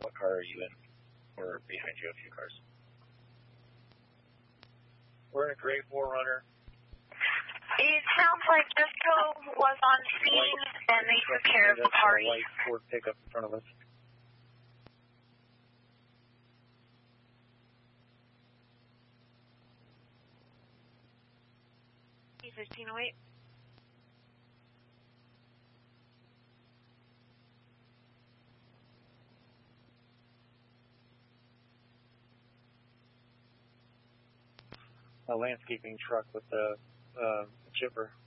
What car are you in? Or behind you a few cars? We're in a gray 4Runner. It sounds like Disco was on scene and they took care of the party. White Ford pickup in front of us. E1508. A landscaping truck with a chipper.